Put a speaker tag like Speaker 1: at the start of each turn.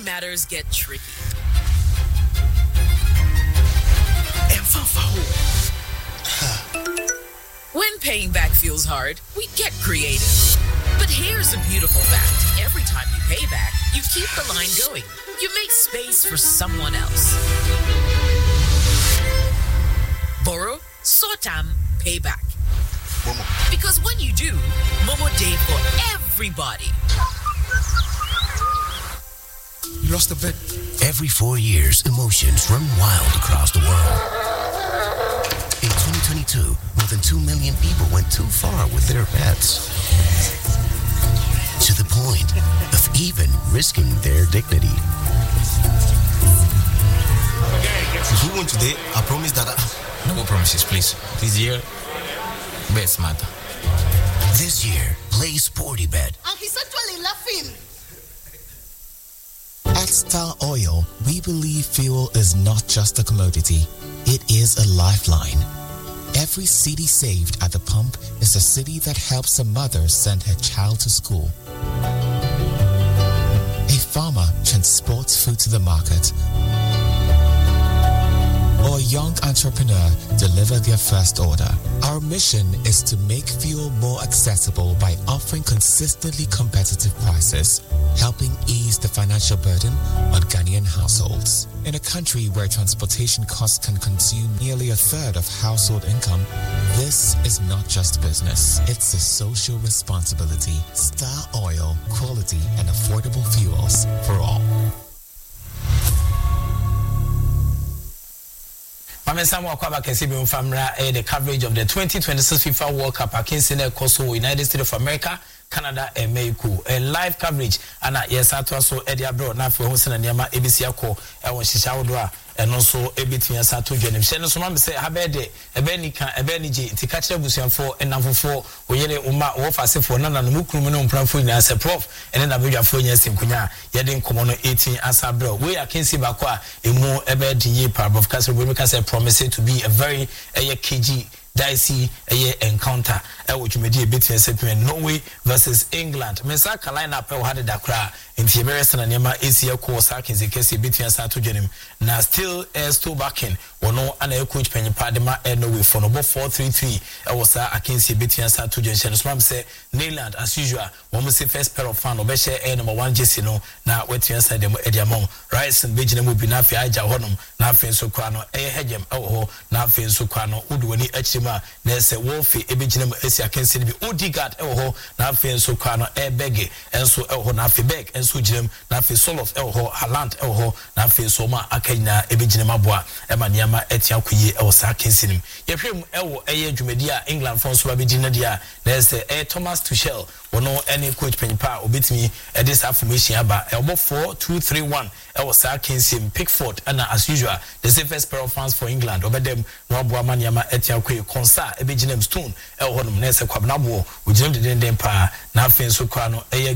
Speaker 1: matters get tricky. When paying back feels hard, we get creative. But here's a beautiful fact. Every time you pay back, you keep the line going. You make space for someone else. Borrow, Sotam, pay back.
Speaker 2: Momo.
Speaker 1: Because when you do, Momo Day for everybody.
Speaker 2: You lost a bet.
Speaker 3: Every 4 years, emotions run wild across the world. In 2022, more than 2 million people went too far with their bets. To the point of even risking their dignity.
Speaker 2: If you win today, I promise that
Speaker 4: No promises, please. This year, bets matter.
Speaker 3: This year, play Sporty Bet.
Speaker 5: And he's actually laughing.
Speaker 6: At Star Oil, we believe fuel is not just a commodity, it is a lifeline. Every cedi saved at the pump is a cedi that helps a mother send her child to school. A farmer transports food to the market. Or a young entrepreneur deliver their first order. Our mission is to make fuel more accessible by offering consistently competitive prices, helping ease the financial burden on Ghanaian households. In a country where transportation costs can consume nearly a third of household income, this is not just business, it's a social responsibility. Star Oil, quality and affordable fuels for all.
Speaker 4: Samuel Kwaba Kesibi Famra the coverage of the 2026 FIFA World Cup against Kosovo, United States of America, Canada, and Mexico. A live coverage, and yes, I also Eddie Abro, now for Hossein and Yama, ABC Ako, and Shishaudra, and also Ebitian Satu Jenim. Shannon Mom say, Habede, Ebenica, Ebeniji, Tikacha Busian for, and number 4, Oyene Uma, Office for Nana, Mukruminum Pramfuna as a prof, and then Abuja Fonia Simkunya, Yadin Komono 18 as a bro. We are Kinsi Bakwa, a more Ebedi Pab of Castle Rebecca promised to be a very KG dicey encounter which may be between Norway versus England. Mesa Carolina Pel had a cry in the American and Yama ACL course in the case between Satu Jenim. Now still still backing or no and coach Penny Padma and Norway for number 4-3-3. I was against between Satu Jenim. Swam say Neyland as usual. One must say first pair of fan or Beshe number 1 Jessino. Now wait to answer them Ediamon. Rice and Benjamin will be Nafi Aja Honum. Nafi Sokrano, Hedgem, Nafi Sokrano, Udwini Echima, Nese Wolfie, Ebijim, Esia can see Udigard, Nafi Sokrano, Bege, and so Nafi Beg, and Sujim, Nafi Solof, Halant, Nafi Soma, Akena, Ebijimabua, Emaniama, Etiakuye, Sakin Sinim. Yeprim, Jumedia, England, France, Babijinadia, there's Thomas Tuchel, or no any coach Penpa, or beat me at this affirmation about elbow 4-2-3-1, Sakin Sim, Pickford, and as usual, the safest pair of fans for England, over them, Rob Wamanyama, Etiakwe, Consa, Ebijinem Stone, Honum, Nessa Quabnabo, with Jim the Dempa, Nafin Sokrano,